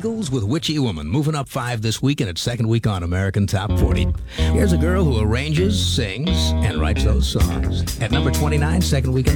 Eagles with Witchy Woman, moving up 5 this week in its second week on American Top 40. Here's a girl who arranges, sings, and writes those songs. At number 29, second week in